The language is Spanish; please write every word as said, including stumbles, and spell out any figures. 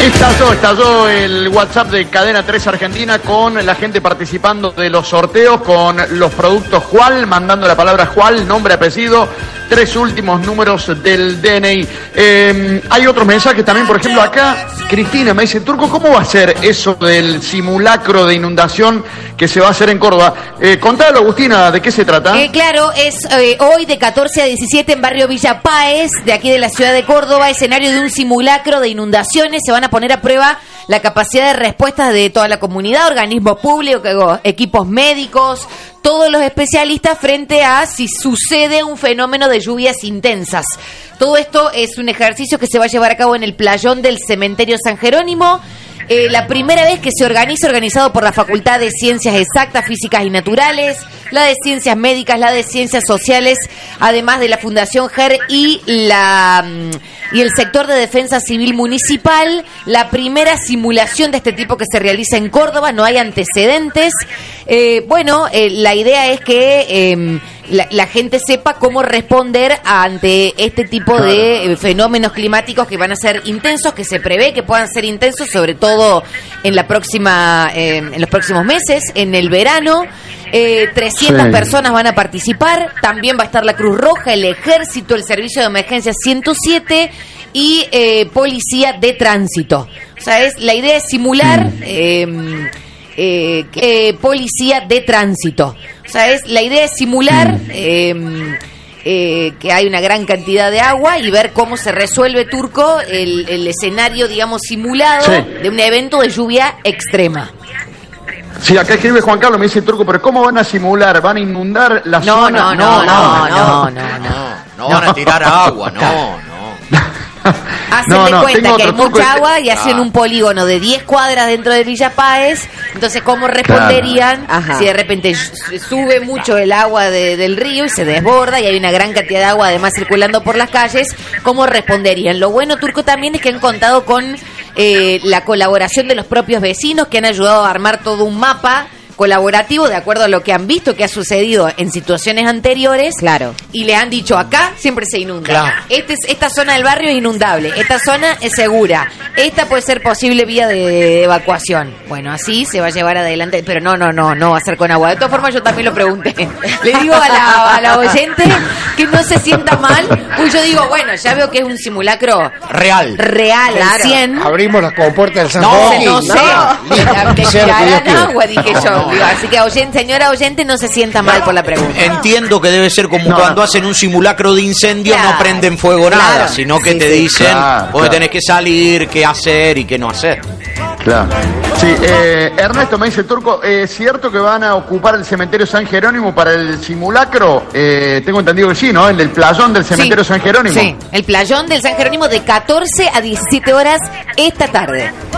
Estalló, estalló el WhatsApp de Cadena tres Argentina con la gente participando de los sorteos, con los productos Jual, mandando la palabra Jual, nombre, apellido, tres últimos números del D N I. Eh, hay otros mensajes también, por ejemplo, acá Cristina me dice, Turco, ¿cómo va a ser eso del simulacro de inundación que se va a hacer en Córdoba? Eh, contalo, Agustina, ¿de qué se trata? Eh, claro, es eh, hoy de catorce a diecisiete en barrio Villa Páez, de aquí de la ciudad de Córdoba, escenario de un simulacro de inundaciones. Se van a poner a prueba la capacidad de respuestas de toda la comunidad, organismos públicos, equipos médicos, todos los especialistas frente a si sucede un fenómeno de lluvias intensas. Todo esto es un ejercicio que se va a llevar a cabo en el playón del cementerio San Jerónimo. Eh, la primera vez que se organiza, organizado por la Facultad de Ciencias Exactas, Físicas y Naturales, la de Ciencias Médicas, la de Ciencias Sociales, además de la Fundación G E R y la y el sector de Defensa Civil Municipal. La primera simulación de este tipo que se realiza en Córdoba, no hay antecedentes. Eh, bueno, eh, la idea es que eh, la, la gente sepa cómo responder ante este tipo de eh, fenómenos climáticos que van a ser intensos, que se prevé que puedan ser intensos, sobre todo en la próxima, eh, en los próximos meses, en el verano. Eh, trescientas sí. personas van a participar. También va a estar la Cruz Roja, el Ejército, el Servicio de Emergencia ciento siete y eh, Policía de Tránsito. O sea, es, la idea es simular mm. eh, eh, eh, Policía de Tránsito. O sea, es, la idea es simular mm. eh, eh, que hay una gran cantidad de agua y ver cómo se resuelve, Turco, el, el escenario, digamos, simulado sí. de un evento de lluvia extrema. Sí, acá escribe Juan Carlos, me dice, Turco, pero ¿cómo van a simular? ¿Van a inundar la no, zona? No, no, no, no, no, no, no, no, no van a tirar agua, no, no. Hacen no, de no, cuenta que hay otro, mucha Turco, agua y hacen ah. un polígono de diez cuadras dentro de Villa Páez. Entonces, ¿cómo responderían claro. si de repente sube mucho el agua de, del río y se desborda y hay una gran cantidad de agua además circulando por las calles? ¿Cómo responderían? Lo bueno, Turco, también es que han contado con eh, la colaboración de los propios vecinos que han ayudado a armar todo un mapa colaborativo de acuerdo a lo que han visto que ha sucedido en situaciones anteriores. Claro. Y le han dicho, acá siempre se inunda. Claro. Este es, esta zona del barrio es inundable. Esta zona es segura. Esta puede ser posible vía de evacuación. Bueno, así se va a llevar adelante. Pero no, no, no, no va a ser con agua. De todas formas, yo también lo pregunté. Le digo a la, a la oyente que no se sienta mal. Pues yo digo, bueno, ya veo que es un simulacro real. Real, claro. al cien. Abrimos las compuertas del San No, Jorge. no, no sé. No. Te tirarán agua, dije yo. Digo, así que, oyente, señora oyente, no se sienta mal por la pregunta. Entiendo que debe ser como no, cuando no. hacen un simulacro de incendio, claro. no prenden fuego claro. nada, sino que sí, te sí. dicen, claro, vos claro. tenés que salir, qué hacer y qué no hacer. Claro. Sí, eh, Ernesto me dice, Turco, ¿es cierto que van a ocupar el cementerio San Jerónimo para el simulacro? Eh, tengo entendido que sí, ¿no? El del playón del cementerio sí. San Jerónimo. Sí, el playón del San Jerónimo de catorce a diecisiete horas esta tarde.